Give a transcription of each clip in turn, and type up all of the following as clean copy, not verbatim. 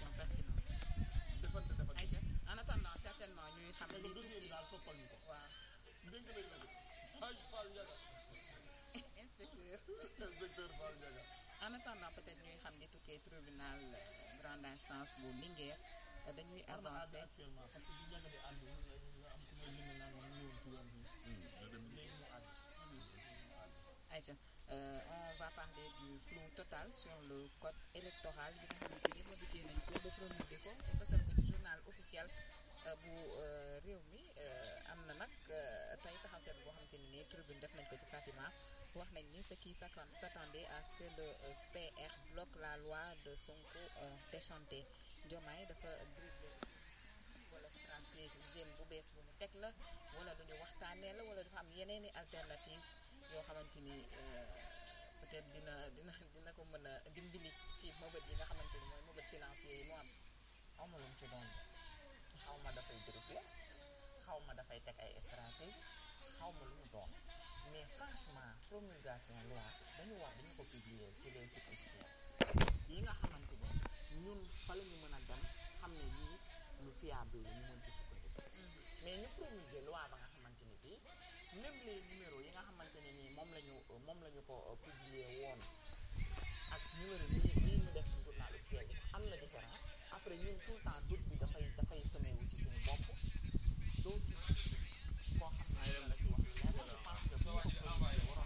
question pertinente. defante Aïcha en attendant certainement ñuy xam mais li dossier bi daal toppal ñu ko waaw dénk nañ la de Haj Fall Ndiaga inspecteur inspecteur Fall Ndiaga en attendant peut-être ñuy xam li tukkee tribunal grande instance bu Linguère dañuy war na àgg avancer actuellement parce que bu Ndiaga di ànd nga am ku may bind naan ma ñëwoon ci yoon bi léegi mu àgg Aïcha on va parler du flou total sur le code électoral bi nga xamante ni modifié nañ ko ba promulgué ko te fësal ko ci journal officiel bu réew mi am na nag tey taxaw seet boo xamante ni nii tribune def nañ ko ci Fatima wax nañ ni ce qui s'attendait à ce que le PR bloque la loi de Sonko ont déchanté Diomaye dafa brisé wala stratégie bu bees bu mu teg la wala lu ñu waxtaanee la wala dafa am yeneeni alternative yoo xamante ni peut-être dina ko mën a dimbali ci mëbët yi nga xamante ni mooy mëbët silencieux yi mu am. xaw ma lu mu ci doon xaw ma dafay dribble xaw ma dafay teg ay stratégie xaw ma lu mu doon mais franchement promulgation loi dañu ko publier ci les sites officiels yi nga xamante ne ñun fa la ñu mën a dem xam ne lii lu fiable la ñu mën ci sukkandiku mais ñu promulguer loi ba nga xamante ni bii même les numéros yi nga xamante ne nii moom la ñu ko publier woon ak numéro yi ñu def ci journal officiel bi am na différence après ñun tout le temps doute bi dafay semé wu ci suñu bopp doo gis koo xam ne la ci wax mais moi je pense que bu ñu ko promulguer waroon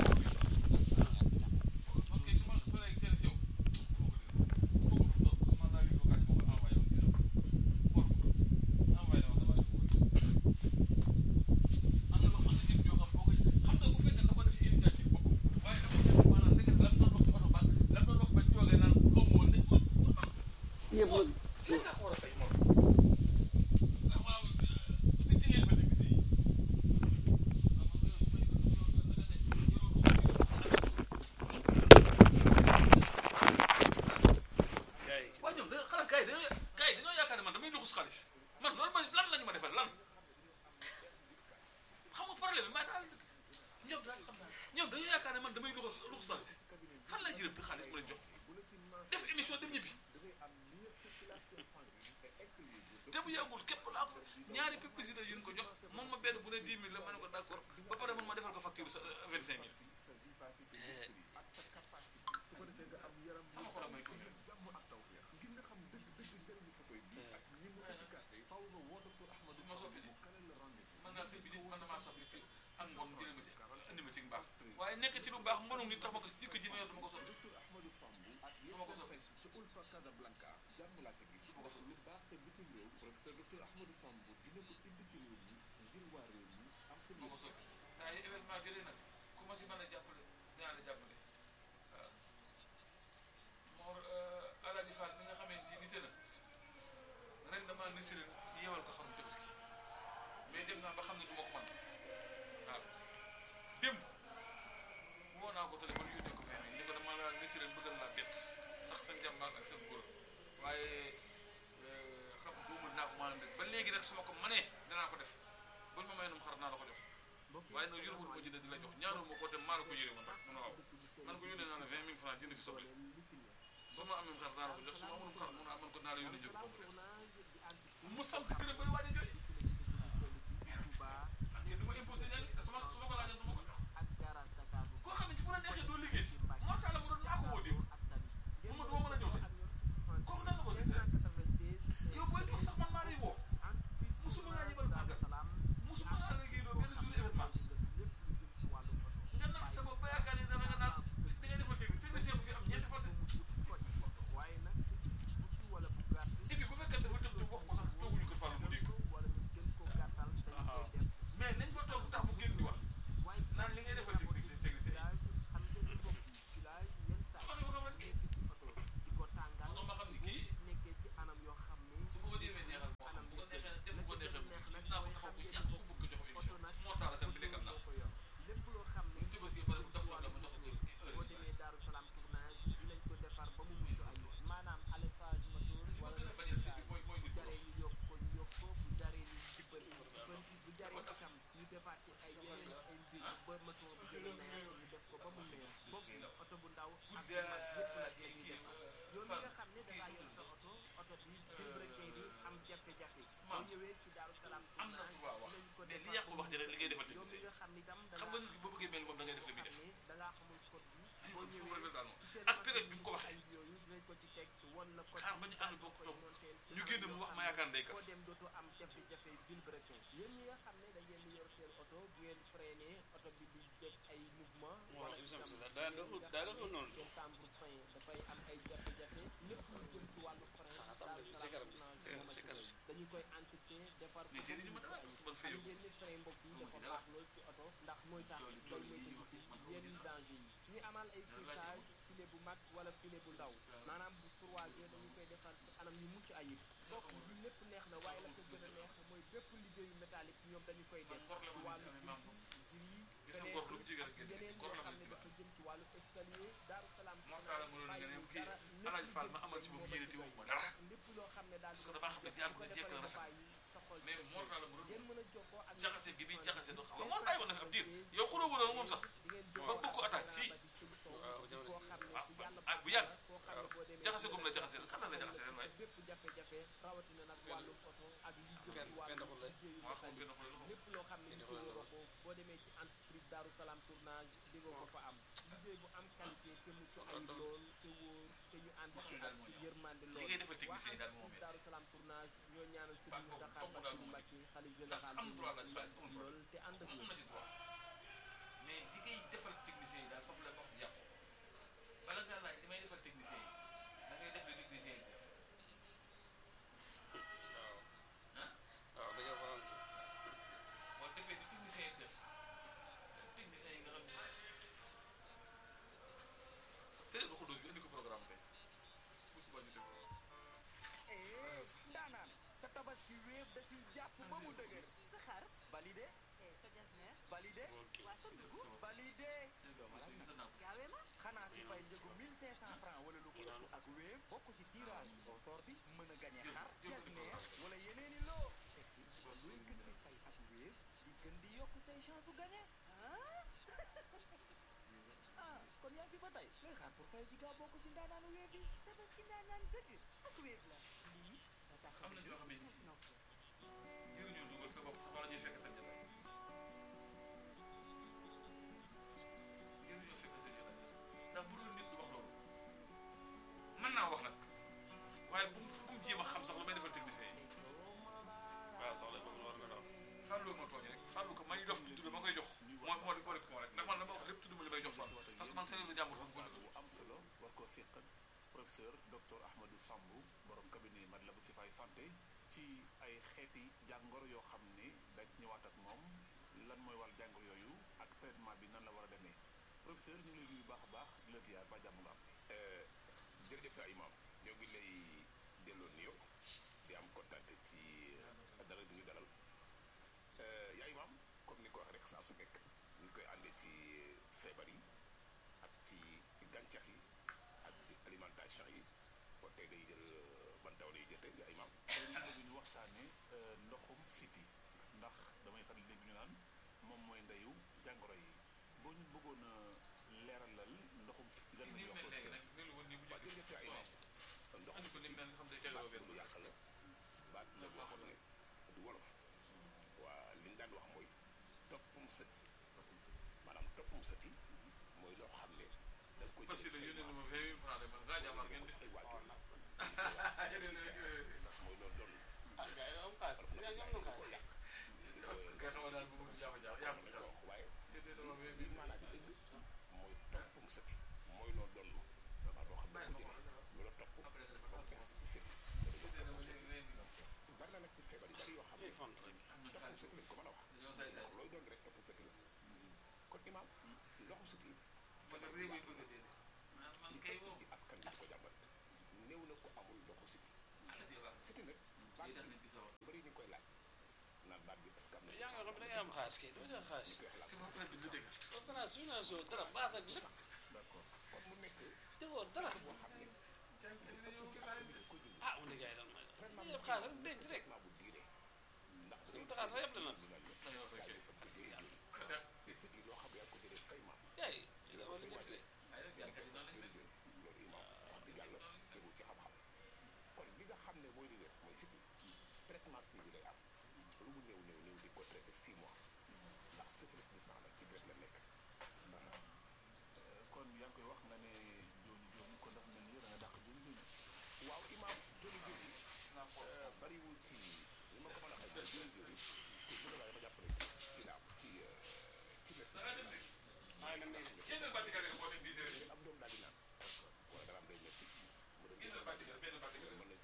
te bu yàggul képp laa ko ñaari publicité yu ñu ko jox moom ma benn bu ne 10 000 la ma ne ko d'accord ba pare man ma defal ko facture sa 25 000 sama xolam may ko ñëw ma soppi di man naan sëñ bi di man damaa soppi ci ak mbon jële ma ci indi ma ci mbaax waaye nekk ci lu baax mbonum nit tax ma ko jikko ji ma yor dama ko soppi dama ko soppi moo ko soppi saa yi événement jotee nag ku ma si mën a jàppale dinaa la jàppale waaw Mor Alaaji Fall mi nga xamee ci nite na ren damaa nisiré yewal ko xarum tabaski mais dem naa ba xam ne du ma ko mën waaw démb woo naa ko téléphone yónnee ko fenn ni ko dama la nisiré bëggal laa bett ndax sa njàmbaar ak sa góor waaye xam nga boo mën naa ko maanaam ba léegi rek su ma ko mënee danaa ko def buñ ma may num xar naa la ko jox waaye nag yorewul ma jënd di la jox ñaanul ma ko te maa la ko yére woon rek mun a waaw man ko yónnee naa la 20 000 francs jënd ci soble su ma amee xar naa la ko jox su ma amul xar mun a man ko naa la yónnee jël ko mu sant gën a bay waaj a jooy ak yéen du ma imposé ñaan su ma ko laajoon du ma ko jox koo xam ne ci bu la neexee doo liggéey si moo tax la mu doon yaa ko woo déw moom duma mën a ñëw te kooku nan la ko gis yow booy toog sax man maa lay woo musuma laa yebal màggal musuma laa liggéey loo benn jour événement nga nag sa bopp ba yaakaar ni dara nga naan da ngay defal technicien bu fi am ñeenti fan et puis bu fekkee dafa mais li yàqul wax ji rek li ngay defal technicien nga xam ni tam xam nga nit ki boo bëggee mel moom da ngay def li muy def da ngaa xamul code bi boo ñëwee daal ak période bi mu ko waxee yooyu dinañ ko ci teg won la code xaar ba ñu ànd bokk toog ñu génn mu wax ma yaakaar ndey foo kat dem dootoo am jafe-jafe vibration yéen ñi nga xam ne da ngeen di yor seen oto bu ngeen freiné oto bi di def ay mouvement waaw émission bi sax daa doxul noonu seen timbre frein dafay am ay jafe-jafe lépp lu jëm ci wàllu frein dañu koy entretien defar mais jëriñu ma dara parce que man fii xam ngeen ni frein mbokk yi dafa baax lool ci oto ndax mooy tax loolu mooy tëgg yenn danger yi ñu amal ay filetage filet bu mag wala filet bu ndaw maanaam bu croisé dañu koy defar ci anam yu mucc ayib bokk bi lépp neex na waaye la ko gën a neex mooy bépp liggéeyu métallique ñoom dañu koy def ci wàllu gis nga ngor lu mu jege rek yeneen ngor yoo la xam ne dafa jëm ci wàllu escalier Daaru Salaam moo tax la mënoon nga ne kii Alaaji Fall ma amal ci moom yéene te waxuma dara lépp loo xam ne daal parce que damaa xam ne jaar ko jekk la rafet mais moo tax la mënoon ngeen mën a jokkoo ak jaxase gi muy jaxase do xam nga moo bàyyi woon na fi ab diir yow xuloo wuloo moom sax ba bëgg ko attaque si ah bu yàgg jaxase gum la jaxase kan la jaxase ren waaye bépp jafe-jafe rawatina nag wàllu oto ak li jëm ci wàllu liggéeyu moo xam benn xol lépp loo xam ne liggéey nga ko boo demee ci entreprise Daaru Salaam tournage di nga ko fa am liggéey bu am qualité te mucc ayib lool te wóor te ñu ànd ci ak yërmande lool li ngay defal technicien yi daal moo mel Daaru Salaam tournage ñoo ñaanal Serigne Mountakha Bassirou Mbacké xalifa ndax général am droit la fay amul lool te ànd ak am na ci droit mais li ngay defal technicien yi daal foofu la wax yàqu bala ngaa laaj li may defal technicien yi da ngay def li technicien yi def waaw dañoo faral ci boo defee li technicien yi def technicien yi nga xam ne c'est waxu dose bi indi ko programme tey bu suba ñu def ndaanaan sa tabaski wéef da ciy jàpp ba mu dëgër sa xar validé sa jasneer validé waa sa dugub validé gaawee ma xanaa si fay njëgu 1500 francs wala lu ko ëpp ak wéef bokk si tirage au sort bi mën a gañe xar jasneer wala yeneeni loo teg si looy gën di fay ak wéef di gën di yokk say chance su gañe ah kon yaa ngi fi ba tey looy xaar pour fay ji gaaw bokk si ndaanaanu wéef yi tabaski ndaanaan dëgg ak wéef la lii da tax am na ñoo xam ne ni si jëriñoo dugal sa bopp sax wala ñuy fekk sa jotaay jëriñoo fekk sa jotaay ndax bu doon nit du wax loolu mën naa wax nag waaye bu mu jéem a xam sax lu may defal technicien yi waaw soxla boobu war nga dox Fallou ma tooñ rek Fallou ko may dof tudd ma koy jox moo di boole ko rek ndax man dama wax lépp tudd ma li may jox Fallou parce que man seen lu jàmbur xam ko bu am solo war koo séq ak professeur docteur Ahmadou Sambou borom cabinet Matlaboul Chifaay santé ci ay xeeti jàngoro yoo xam ne dañ ci ñëwaat ak moom lan mooy wàll jàngoro yooyu ak traitement bi nan la war a demee professeur ñu ngi lay nuyu baax a baax di la ziar ba jàmm nga am. jërëjëf ay maam ñoo ngi lay delloo nuyoo di am kontaan ci dalal bi ñu dalal yaay maam comme ni ko wax rek saa su nekk ñu koy àndee ci feebar yi ak ci gàncax yi ak ci alimentation yi kon tey day jël ban taw lay jëte yaay maam. léegi ñu waxtaanee ndoxum siti ndax damay faral di dégg ñu naan moom mooy ndeyu jàngoro yi boo ñu bëggoon a leeralal ndoxum siti lan la ni ñuy mel wax. léegi nag melu woon nii bu waaw jërëjëf yaay maam ndoxum andi ko ni siti mel nga xam day tegaloo benn lu yàq la baat la boo xam ne du wolof waa li ñu daan wax mooy toppum sëti maanaam toppum sëti mooy loo xam ne da nga koy parce que yónnee na ma 20 000 francs de man ngaa jàmbaar ngeen di say waajur la yónnee mooy loolu doon ah gars yi am xaas yaa ngi am na xaas yàq nga xam daal bu mu jaaxo jaax yaa ko sax waaye yónnee na ma 20 li 000 maanaam dëgg mooy toppum sëti mooy loo doon dafa loo xam ne ko jëlee lu la topp après nga ba defal mu des ci sëti yónnee na ma léegi 20 000 bari na nag ci feebar yu bari yoo xam ne ay font rek am na toppum xaalis sëti lañ ko mën a wax dañoo say say looy doon rek toppum sëti la kon imaam ndoxum sëti ba nga réew mi bëgg a dee man kay ci moom askan bi di ko jàmbat néew na ko amul ndoxu sëti ala di wax sëti nag baat day tax bi nit ki sawar bëri ñu koy laaj naan baat bi est-ce que am na yaa ngi xam ne da ngay am xaas kay doo jox xaas koy xalaat si ma peut bi du dégg conférence finance dara baas ak lépp d'accord kon mu nekk defoo dara boo xam ne ci askan bi dañ koy dund ah mu ne gars yi daal mooy dañuy def xaas rek denc rek traitement bu diire ndax parce que mu taxaas sax yëpp dana ñu naan la dañoo yaa fekkee ngi fa liggéey ko def te sëti loo xam ne yaa ko jëlee say maam gars yi dama la jënd de ay rek jànkat yi noonu lañ mel loolu imaam wax dëgg yàlla tegul ci xam-xam kon li nga xam ne mooy li wér mooy siti traitement suivi lay am lu mu néew néew néew di ko traité 6 mois ndax syphilis du sang la ci deret la nekk. kon yaa ngi koy wax nga ne jooju jooju kon dafa mel ni da nga dàq jooju jooju. waaw imaam joli joli bariwul ci li ma ko mën a xayma joli joli te bu la dama jàpp ne ci la am ci médecin am doom daal di naan wala dara am day métti mu dem mën nañ ko bëri nag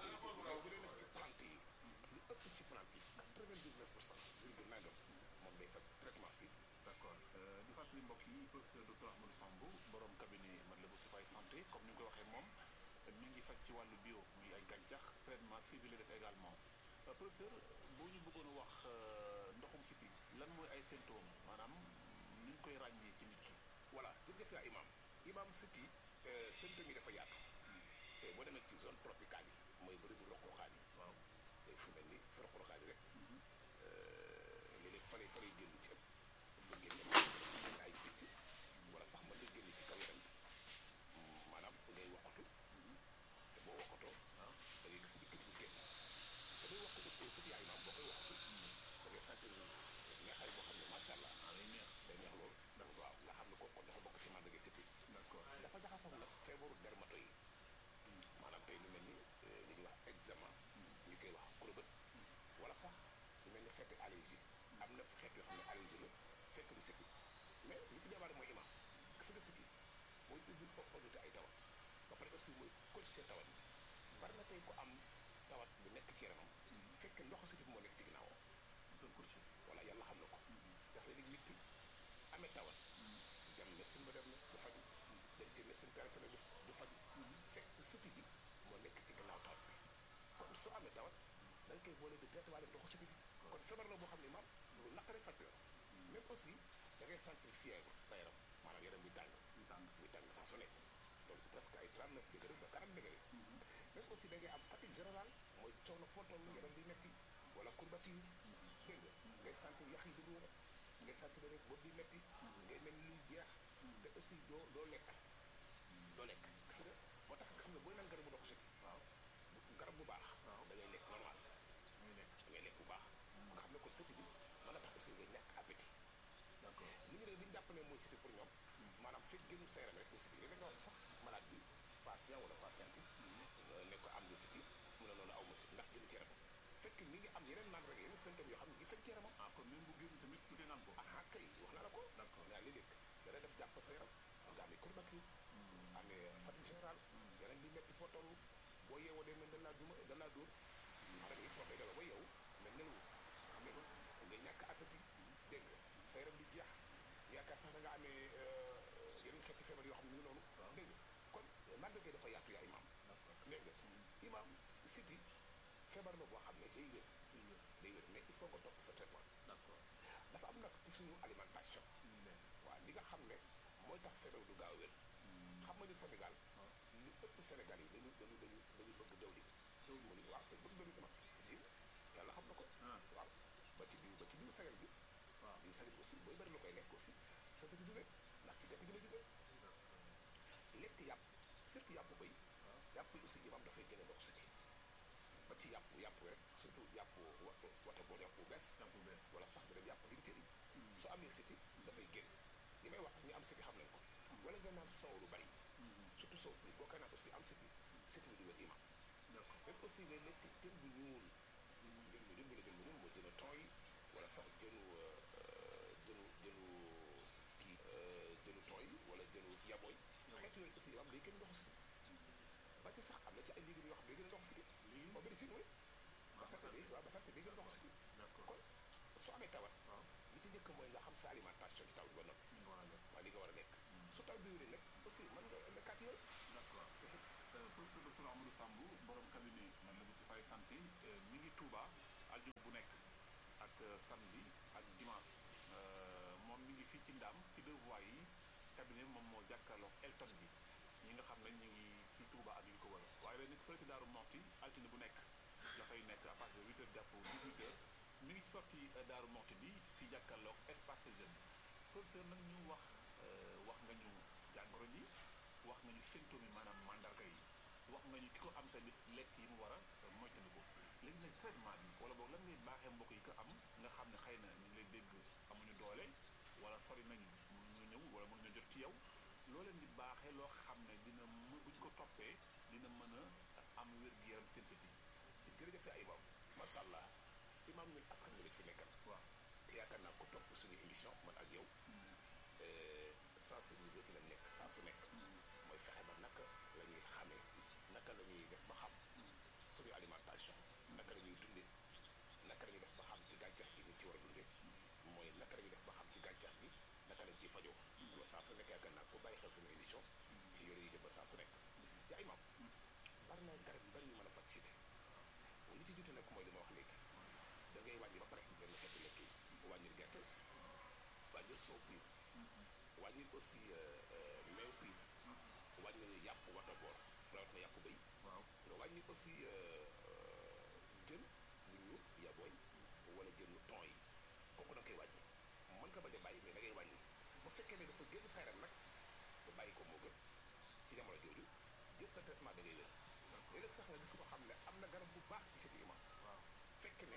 ci plante yi lu ëpp ci plante yi 99% virgule nangam moom day faj traitement si. d'accord di fàttali mbokk yi professeur docteur Ahmadou Sambou borom cabinet Matlaboul Chifaay santé comme ni nga ko waxee moom mi ngi faj ci wàllu bio muy ay gàncax traitement civil la def également professeur boo ñu bëggoon a wax ndoxum siti lan mooy ay symptômes maanaam ni ñu koy ràññee ci nit ki. voilà jërëjëf yaa imaam siti symptômes yi dafa yaatu te boo demee ci zone tropicale yi mooy bëri bu roq-roqaan yi waaw te fu mel ni fi roq-roqaan yi rek léeg-léeg fa lay génn ci ëpp ba génn ay picc wala sax mën na génn ci kaw yaram bi maanaam ngay waxatu te boo waxatoo da ngay gis ni kii bu génn te day waxatu siti yaa imaam boo koy waxatu da ngay sentir neexaay boo xam ne macha allah day neex loolu dafa waaw nga xam ne kooku dafa bokk ci màndarga siti. d'accord dafa jaxasoo nag feebaru dermato yi maanaam tey lu mel ni li ñuy wax eczéma ñu koy wax kurobët wala sax lu mel ni xeeti allergie am na xeet yoo xam ne allergie la fekk du siti mais li ci jabaare mooy imaam gis nga siti mooy ubbi opportunité ay tawat ba pare aussi mooy coché tawat bi bari na tey ko am tawat bu nekk ci yaramam fekk ndoxu siti bi moo nekk ci ginnaawam voilà yàlla xam na ko ndax léegi nit ki amee tawat dem médecine moderne du faju dem ci médecine traditionnelle du faju fekk siti bi moo nekk ci gannaaw tawat bi kon soo amee tawat da nga koy boole di traité waale ndoxu siti bi kon feebar la boo xam ne maam lu naqare faj la même aussi da ngay sentir fièvre sa yaram maanaam yaram bi tàng saa su nekk donc ci presque ay 39 degré ba 40 degré même aussi da ngay am fatigue générale mooy coono foo toll yaram bi metti wala courbature dégg nga ngay sentir yax yi dugg rek ngay sentir rek bopp bi metti ngay mel ni luy jeex te aussi doo lekk gis nga moo tax gis nga booy naan garabu ndoxu siti waaw garab bu baax da ngay lekk normal da ngay lekk bu baax nga xam ne kon siti bi mën na tax aussi ngay nekk appétit d'accord li ñu ne li ñu jàpp ne mooy siti pour ñoom maanaam fekk génnul sa yaram rek mooy siti léegi nga wax sax malade bi patient wala patiente ne ko am nga siti mu ne noonu aw ma siti ndax génn ci yaramam fekk mi ngi am yeneen naan rek yeneen symptômes yoo xam ne ngi fekk ci yaramam kon même bu génn tamit tuuti naan ko kay wax naa la ko d'accord ngaa léeg-léeg dana def jàpp sa yaram nga amee courbature amee fatigue générale yeneen bi metti foo toll boo yeewoo dee mel da laa dóor maanaam il faut que dala ba yeewu mais nelawu xam ne ngay ñàkk appétit dégg nga sa yaram di jeex yaakaar sax da nga amee yeneen xeeti feebar yoo xam ne ñu noonu dégg nga kon mandarga dafa yaatu yaa imaam dégg nga imaam siti feebar la boo xam ne day wér mais il faut nga topp sa traitement d'accord dafa am nag ci suñu alimentation waaw li nga xam ne mooy tax feebar du gaaw a wér xam nga ni Sénégal lu ëpp Sénégal yi dañu bëgg dawlin mu ni waaw te bëgg dawlin dama ji yàlla xam na ko waaw ba ci diw sagal bi diw sagal bi aussi booy bëri la koy lekk aussi sa fi jógee ndax ci gerte gi la jógee lekk yàpp surtout yàpp bëy yàpp yi aussi imaam dafay gën a ndox siti ba ci yàpp rek surtout yàpp wata boo yàpp bu bees wala sax bi dem yàpp limité yi su amee siti dafay génn li may wax ñi am siti xam nañ ko wala nga naan soow lu bari surtout soow bi boo koy naan aussi am siti bi du wér imaam même aussi ngay lekk jën bu ñuul jën bu ñuul mooy jënu ton yi wala sax jënu ton yi wala jënu yabooy xeet yooyu aussi imaam day gën ndoxu siti ba ci sax am na ci ay légumes yoo xam ne day gën ndoxu siti moo bëri si nooy ba sant day gën ndoxu siti kon soo amee tawat li ci njëkk mooy nga xam sa alimentation ci taw bi ba noppi waaye li nga war a lekk su taw bi wéree nag aussi mën nga lekkaat yooyu d'accord professeur docteur Ahmadou Sambou borom cabinet Matlaboul Chifaay santé mi ngi Touba aljuma bu nekk ak samedi ak dimanche moom mi ngi fii ci Ndaam ci 2 voies yi cabinet moom moo jàkkaarloog Elton bi ñi nga xam ne ñu ngi ci Touba ak yu ko wër waaye day nekk fële ci Daaru Moxti altine bu nekk dafay nekk à partir de 8h jàpp 18h mi ngi ci sorti Daaru Moxti bi fii jàkkaarloog espace jeune professeur nag ñu wax nga ñu jàngoro ji wax nga ñu symptômes yi maanaam mandarga yi wax nga ñu ki ko am tamit lekk yi mu war a moytandiku léegi nag traitement bi wala boog lan ngay baaxee mbokk yi ko am xam ne xëy na ñu ngi lay dégg amuñu doole wala sori nañu mënuñu ñëw wala mënuñu jot ci yow loo leen di baaxee loo xam ne dina buñ ko toppee dina mën a am wér-gu-yaram seen sët yi. jërëjëf ay imam macha allah imam ñun askan wi lañ fi nekkal. waaw te yaakaar naa ko topp suñu émission man ak yow. sensibiliser ci lañ nekk saa su nekk. mooy fexe ba naka la ñuy xamee naka la ñuy def ba xam suñu alimentation naka la ñuy dundee naka la ñuy def ba xam ci gàncax gi ni ci war a dundee mooy naka la ñuy def ba xam ci gàncax gi naka lañ ciy fajoo. loolu saa su nekk yaakaar naa ko bàyyi xel suñu émission ci yore yi jëm ba saa su nekk. yaa imam bari na garab yu bari yu mën a faj cité li ci jiitu nag mooy li ma wax léegi da ngay wàññi ba pare benn xeetu lekk yi wàññil gerte wàññil soow piir wàññil aussi meew piir wàññil yàpp wata boor rawat na yàpp béy nga wàññil aussi jën bu ñuul yabooy wala jënu ton yi kooku da nga koy wàññi mën nga bañ a bàyyi mais da ngay wàññi bu fekkee ne dafa génn sayram nag nga bàyyi ko moo gën ci jamono jooju jël sa traitement da ngay wér léeg-léeg sax nga gis ko xam ne am na garab bu baax ci siti imam fekk ne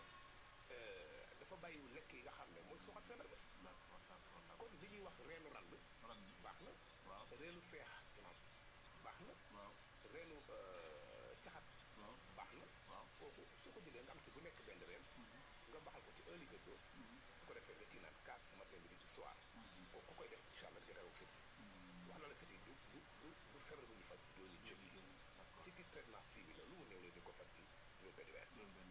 dafa bàyyi lekk yi nga xam ne mooy suuxat feebar ba kon li ñuy wax reenu rand baax na reenu feex imam baax na reenu caxat baax na kooku soo ko jëlee nga am ci bu nekk benn reen nga baxal ko ci 1 litre d'eau su ko defee nga ci naan kaas matin midi soir kooku ku koy def incha allah di nga rew siti wax na la siti du feebar bu ñu faj doo ñu jóg siti traitement civi la lu mu néew la di ko faj bi juróom-benn weer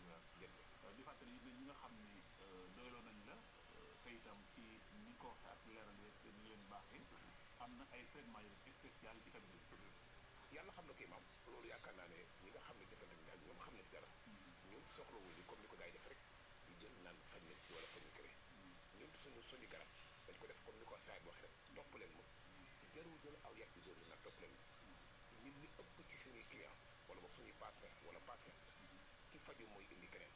di fàttali it ñi nga xam ni doyloo nañ la te itam ci ni ko waxee ak leeral ni leen baaxee am na ay traitement yu spécial ci cabinet bi yàlla xam na ko imam loolu yaakaar naa ne ñi nga xam ne jëfante nañ ak ñoom xam na ci dara ñun soxlawul ni comme ni ko gars yi def rek di jël naan faj nit wala faj ñu këré ñun suñu garab dañ ko def comme ni ko saay bi waxee rek topp leen ma jarul jël aw yàq bi dóor nag topp leen ma nit ñi ëpp ci suñuy client wala boog suñuy patient wala patient ki faju mooy indi keneen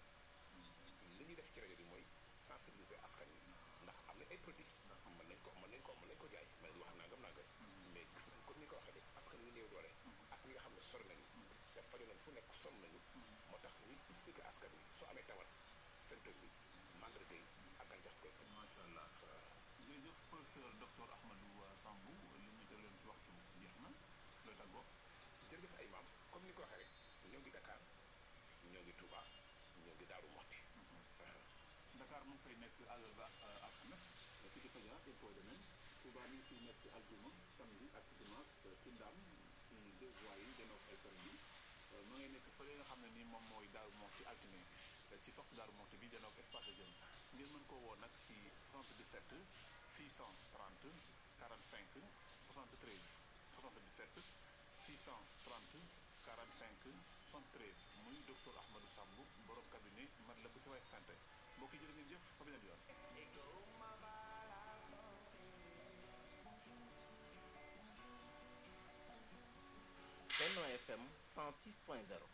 li ñuy def ci rajo bi mooy sensibiliser askan wi ndax am na ay produits mën nañ ko jaay mën nañ wax nangam mais gis nañ comme ni ko waxee rek askan wi néew doole ak ñi nga xam ne sori nañu te faju nañ fu nekk sonn nañu moo tax ñuy expliquer askan wi soo amee tawat symptôme bi mandarga yi ak gàncax koy faj. macha allah jërëjëf professeur docteur Ahmadou Sambou li ñu jël leen ci waxtu jeex na looy tàggoo. jërëjëf ay maam comme ni ko waxee rek ñoo ngi Dakar ñoo ngi Touba ñoo ngi Daaru Moxti. Dakar mu ngi fay nekk àllarba ak alxames ci di fajar ci Impôts et Domaines Touba mi ngi fiy nekk aljuma samedi ak dimanche ci Ndam ci 2 voies yi jëndoog ay kër yi ma ngay nekk fële nga xam ne nii moom mooy Daaru Moxti altine ci sox Daaru Moxti bi jëndoog espace de jeune ngeen mën koo woo nag si 77 630 45 73 77 630 45 73 muy docteur Ahmadou Sambou borom cabinet Matlaboul Chifaay santé mbokk yi jërë ngeen jëf fa beneen yoon. Benno FM 106.0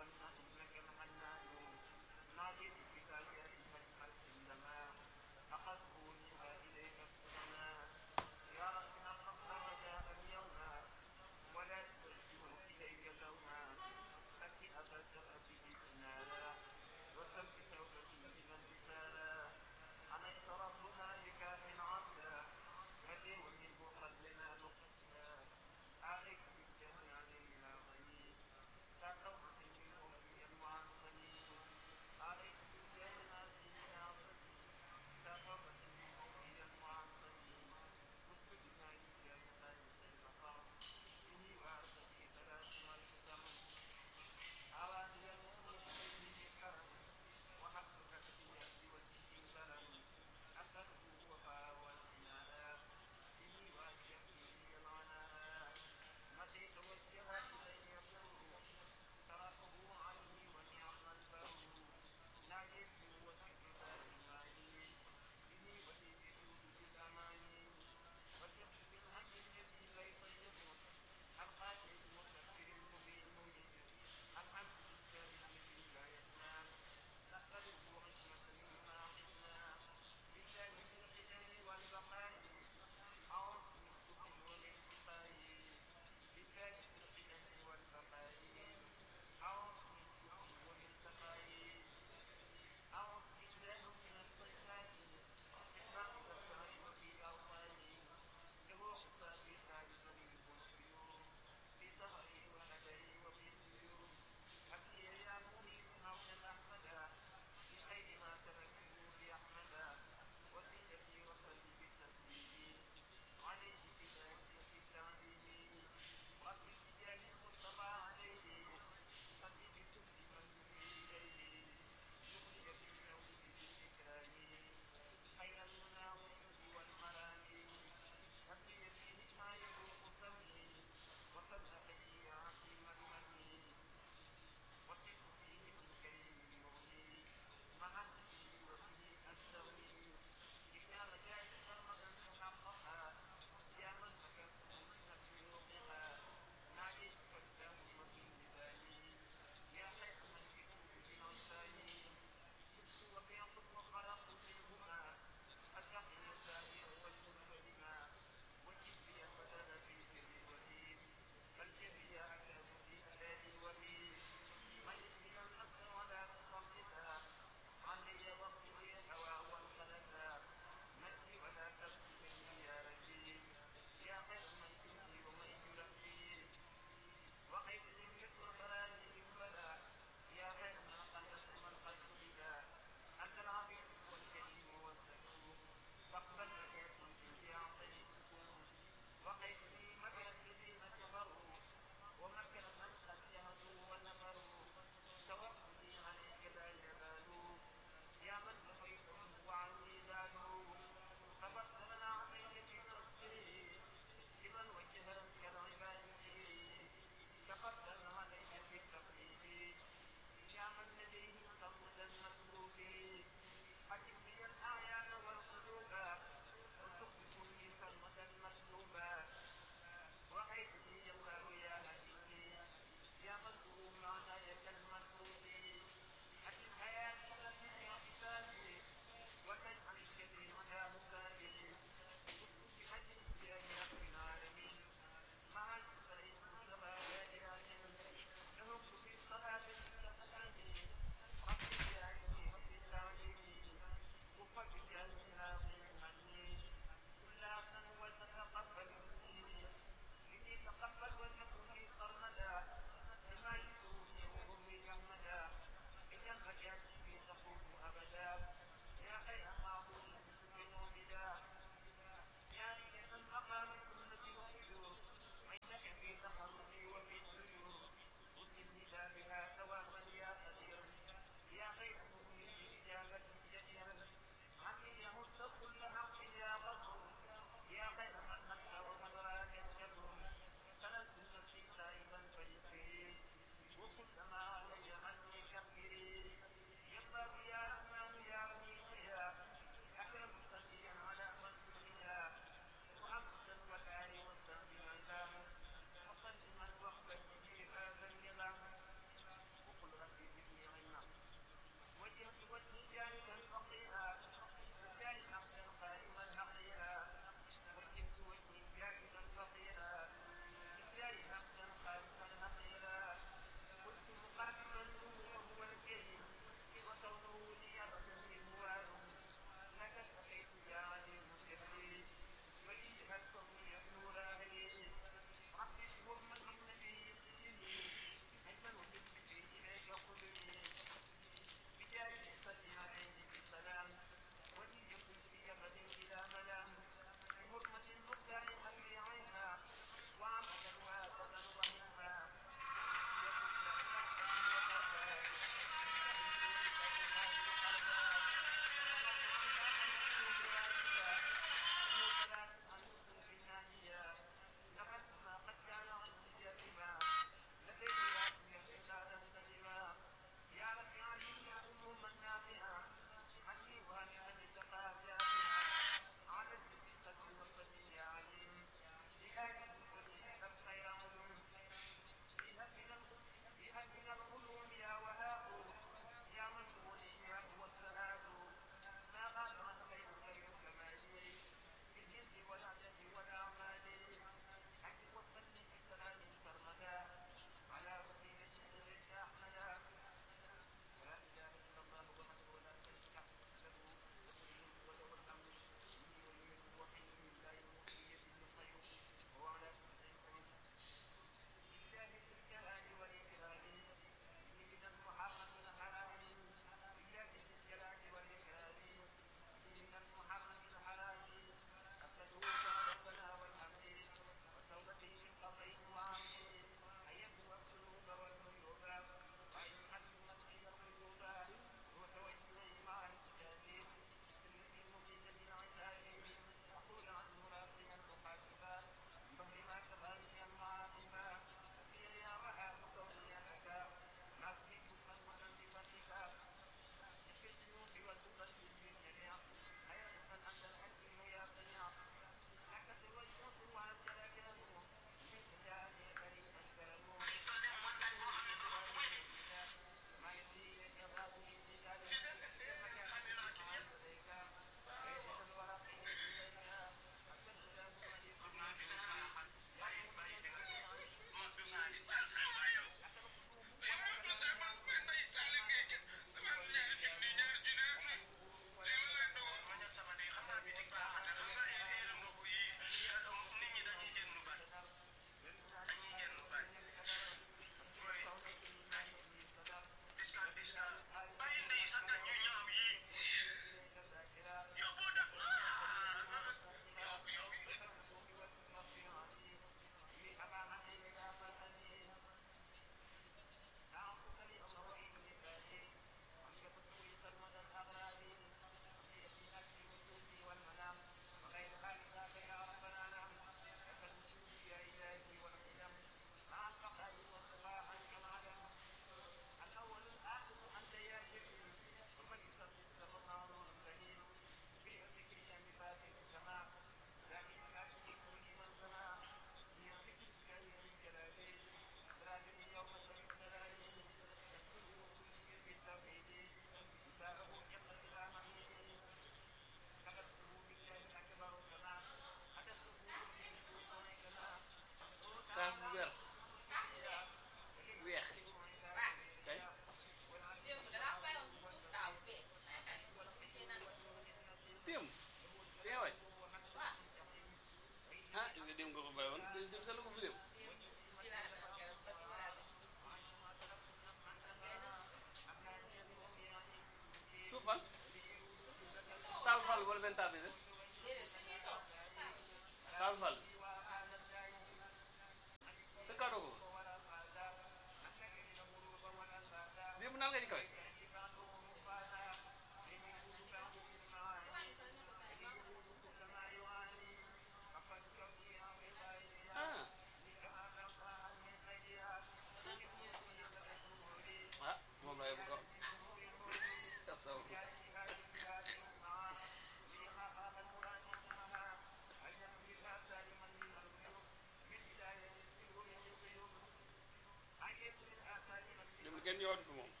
kenn ñëwaatu fi moom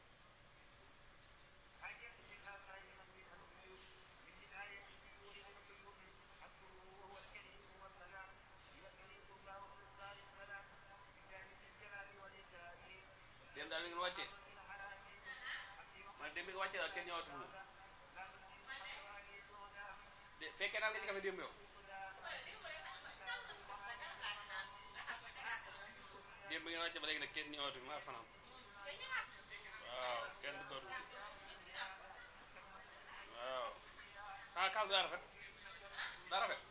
dem daal li ngeen wàccee man dem bi nga wàccee daal kenn ñëwaatu fi moom de fekkee daal nga ci café démb yow démb bi ngeen wàccee ba léegi nag kenn ñëwaatu fi maa fanaan waaw kenn dootu waaw ah kaas daa rafet